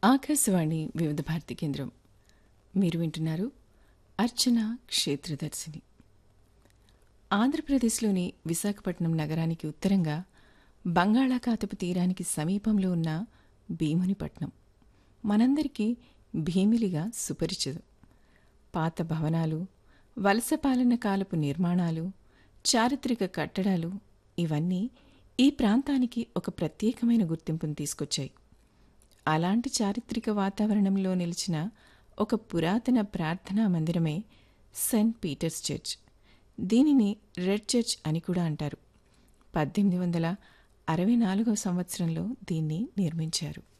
ఆకాశవాణి వివిధ భారతి కేంద్రం. మీరు వింటున్నారు అర్చన క్షేత్రదర్శిని. ఆంధ్రప్రదేశ్లోని విశాఖపట్నం నగరానికి ఉత్తరంగా బంగాళాఖాతపు తీరానికి సమీపంలో ఉన్న భీమునిపట్నం మనందరికీ భీమిలిగా సుపరిచితం. పాత భవనాలు, వలసపాలన కాలపు నిర్మాణాలు, చారిత్రక కట్టడాలు ఇవన్నీ ఈ ప్రాంతానికి ఒక ప్రత్యేకమైన గుర్తింపును తీసుకొచ్చాయి. అలాంటి చారిత్రక వాతావరణంలో నిలిచిన ఒక పురాతన ప్రార్థనా మందిరమే సెయింట్ పీటర్స్ చర్చ్. దీనిని రెడ్ చర్చ్ అని కూడా అంటారు. 1864 సంవత్సరంలో దీన్ని నిర్మించారు.